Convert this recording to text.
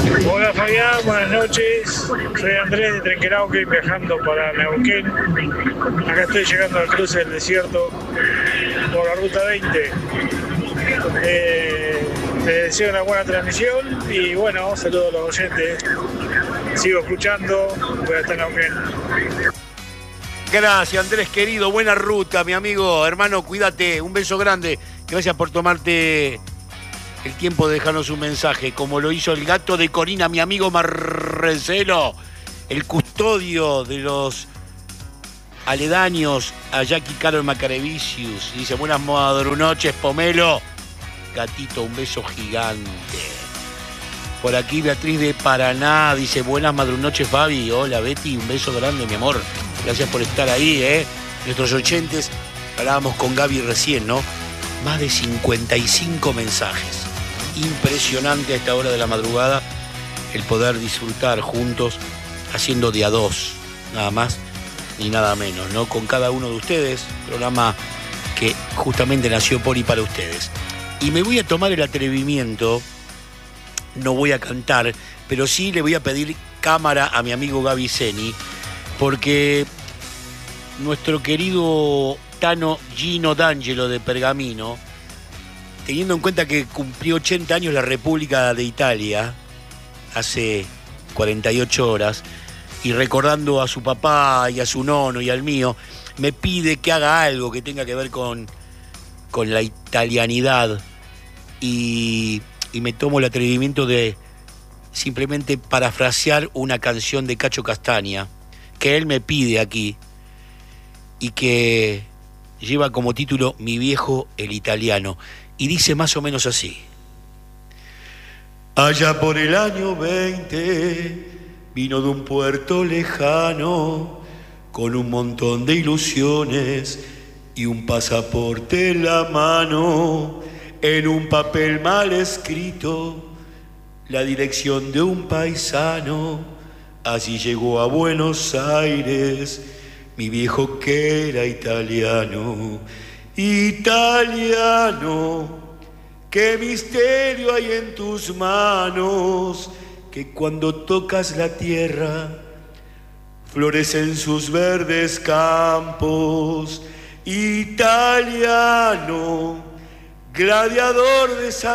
Hola Fabián, buenas noches. Soy Andrés de Trenquelauquen viajando para Neuquén. Acá estoy llegando al cruce del desierto por la ruta 20. Te deseo una buena transmisión y bueno, saludo a los oyentes. Sigo escuchando, voy a estar en Neuquén. Gracias, Andrés querido, buena ruta, mi amigo, hermano, cuídate, un beso grande. Gracias por tomarte el tiempo de dejarnos un mensaje, como lo hizo el gato de Corina, mi amigo Marcelo, el custodio de los aledaños a Jackie Caro en Macarevicius. Dice, buenas noches, Pomelo. Gatito, un beso gigante. Por aquí Beatriz de Paraná dice, buenas noches, Fabi. Hola, Betty, un beso grande, mi amor. Gracias por estar ahí, Nuestros oyentes, hablábamos con Gaby recién, ¿no? Más de 55 mensajes. Impresionante a esta hora de la madrugada el poder disfrutar juntos, haciendo de a dos, nada más ni nada menos, ¿no? Con cada uno de ustedes, programa que justamente nació por y para ustedes. Y me voy a tomar el atrevimiento, no voy a cantar, pero sí le voy a pedir cámara a mi amigo Gaby Zeni, porque nuestro querido Tano Gino D'Angelo de Pergamino, teniendo en cuenta que cumplió 80 años la República de Italia, hace 48 horas, y recordando a su papá y a su nono y al mío, me pide que haga algo que tenga que ver con la italianidad, y me tomo el atrevimiento de simplemente parafrasear una canción de Cacho Castaña, que él me pide aquí, y que lleva como título Mi viejo el italiano. Y dice más o menos así. Allá por el año 20 vino de un puerto lejano con un montón de ilusiones y un pasaporte en la mano, en un papel mal escrito, la dirección de un paisano. Así llegó a Buenos Aires mi viejo que era italiano. Italiano, qué misterio hay en tus manos, que cuando tocas la tierra florecen sus verdes campos. Italiano, gladiador de San